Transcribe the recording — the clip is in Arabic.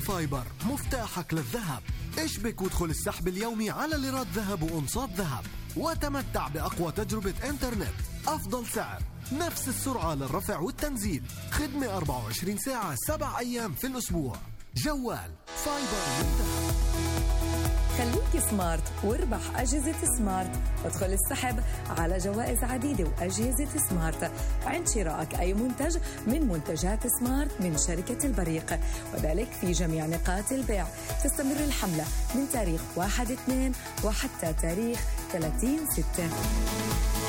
فايبر مفتاحك للذهب. اشبك وادخل السحب اليومي على ليرات ذهب وأنصات ذهب وتمتع بأقوى تجربة انترنت، أفضل سعر، نفس السرعة للرفع والتنزيل، خدمة 24 ساعة 7 أيام في الأسبوع. جوال فايبر من ذهب. خليك سمارت واربح أجهزة سمارت. ادخل السحب على جوائز عديدة وأجهزة سمارت عند شرائك أي منتج من منتجات سمارت من شركة البريق، وذلك في جميع نقاط البيع. تستمر الحملة من تاريخ 1/2 وحتى تاريخ 30/6.